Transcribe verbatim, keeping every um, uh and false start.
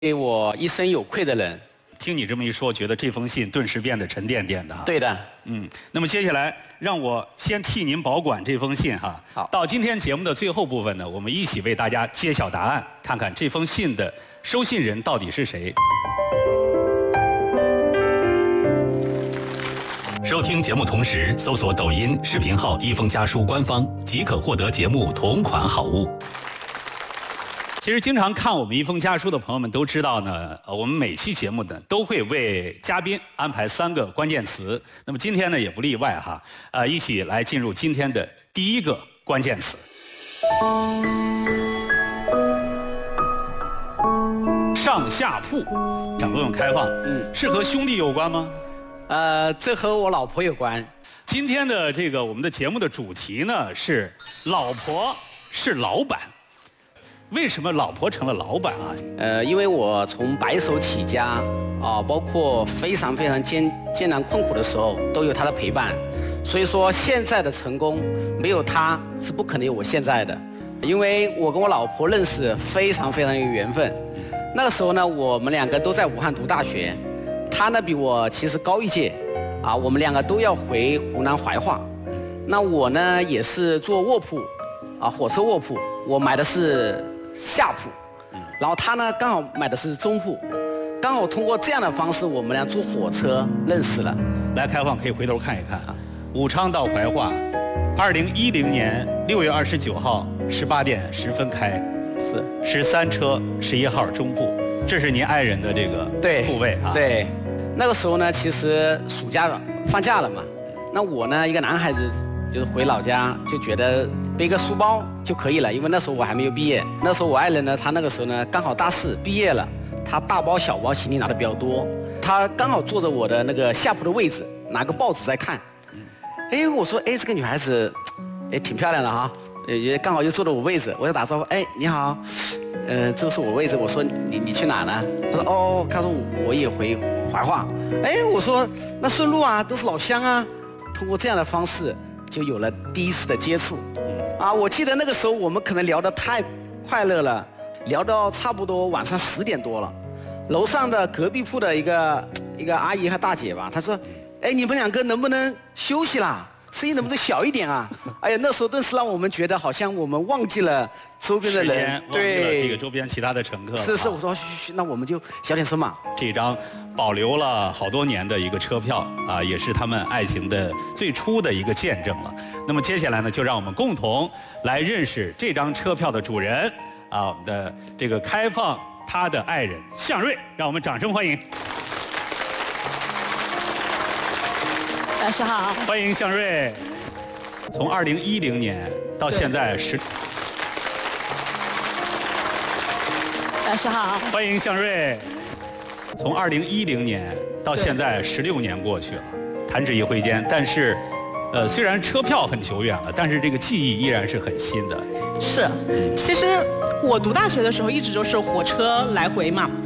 对我一生有愧的人。 听你这么一说，我觉得这封信顿时变得沉甸甸的。 对的。 嗯，那么接下来让我先替您保管这封信哈。 好。 到今天节目的最后部分呢，我们一起为大家揭晓答案，看看这封信的收信人到底是谁。 收听节目同时，搜索抖音视频号“一封家书”官方，即可获得节目同款好物。 其实经常看我们一封家书的朋友们都知道呢，呃，我们每期节目呢都会为嘉宾安排三个关键词。那么今天呢也不例外哈，呃，一起来进入今天的第一个关键词。上下铺，想问问开放，嗯，是和兄弟有关吗？ 呃，这和我老婆有关。 今天的这个我们的节目的主题呢是老婆是老板。为什么老婆成了老板啊？ 呃，因为我从白手起家啊，包括非常非常艰艰难困苦的时候，都有她的陪伴。所以说，现在的成功没有她是不可能有我现在的。因为我跟我老婆认识非常非常有缘分。那个时候呢，我们两个都在武汉读大学，她呢比我其实高一届，啊，我们两个都要回湖南怀化。那我呢也是坐卧铺，啊，火车卧铺，我买的是下铺，然后他呢刚好买的是中铺，刚好通过这样的方式，我们俩坐火车认识了。 来，开放可以回头看一看啊，武昌到怀化，二零一零年六月二十九号十八点十分开， 是十三车十一号中铺，这是您爱人的这个铺位啊。 对，那个时候呢，其实暑假了，放假了嘛，那我呢一个男孩子就是回老家就觉得背个书包就可以了，因为那时候我还没有毕业。那时候我爱人呢，他那个时候呢刚好大四毕业了，他大包小包行李拿的比较多，他刚好坐着我的那个下铺的位置，拿个报纸在看。哎，我说，哎，这个女孩子，哎，挺漂亮的哈，也刚好又坐着我位置，我就打招呼，哎，你好，呃，这个是我位置。我说你你去哪呢？他说哦，他说我也回怀化。哎，我说那顺路啊，都是老乡啊。通过这样的方式，就有了第一次的接触。啊，我记得那个时候我们可能聊得太快乐了，聊到差不多晚上十点多了。楼上的隔壁铺的一个一个阿姨和大姐吧，她说：“哎，你们两个能不能休息啦？声音能不能小一点啊？”哎呀，那时候顿时让我们觉得好像我们忘记了周边的人， 对，这个周边其他的乘客。 是是，我说嘘嘘，那我们就小点声嘛。 这张保留了好多年的一个车票啊，也是他们爱情的最初的一个见证了。那么接下来呢，就让我们共同来认识这张车票的主人啊，我们的这个开放他的爱人向瑞，让我们掌声欢迎。 老师好。 欢迎向瑞。从二零一零年到现在十。 老师好。 欢迎向瑞。从二零一零年到现在十六年过去了，弹指一挥间。但是，呃，虽然车票很久远了，但是这个记忆依然是很新的。 是，其实我读大学的时候一直就是火车来回嘛。